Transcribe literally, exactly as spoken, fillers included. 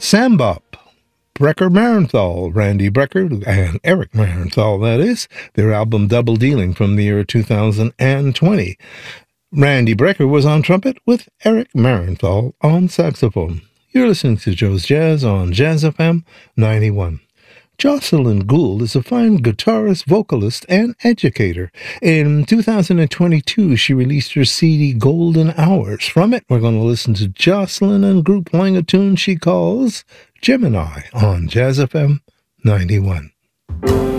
Sambop, Brecker Marenthal, Randy Brecker, and Eric Marenthal, that is, their album Double Dealing from the year two thousand twenty. Randy Brecker was on trumpet with Eric Marenthal on saxophone. You're listening to Joe's Jazz on Jazz F M ninety-one. Jocelyn Gould is a fine guitarist, vocalist, and educator. In two thousand twenty-two, she released her C D Golden Hours. From it, we're going to listen to Jocelyn and group playing a tune she calls Gemini on Jazz F M ninety-one.